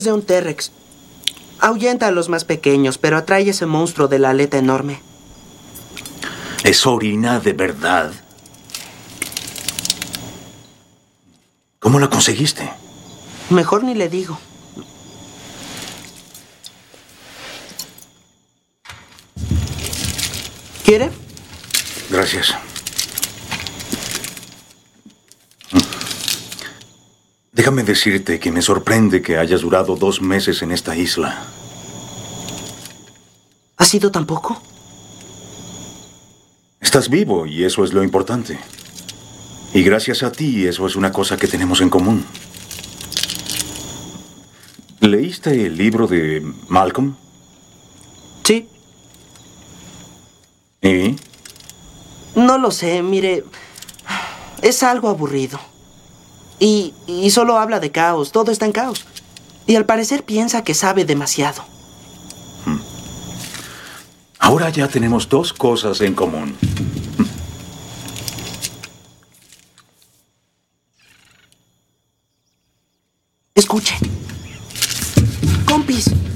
de un T-Rex. Ahuyenta a los más pequeños, pero atrae ese monstruo de la aleta enorme. ¿Es orina de verdad? ¿Cómo la conseguiste? Mejor ni le digo. ¿Quiere? Gracias. Déjame decirte que me sorprende que hayas durado 2 meses en esta isla. ¿Ha sido tan poco? Estás vivo y eso es lo importante. Y gracias a ti, eso es una cosa que tenemos en común. ¿Leíste el libro de Malcolm? Sí. ¿Y? No lo sé, mire. Es algo aburrido. Y solo habla de caos, todo está en caos. Y al parecer piensa que sabe demasiado. Ahora ya tenemos 2 cosas en común. Escuchen. Compis.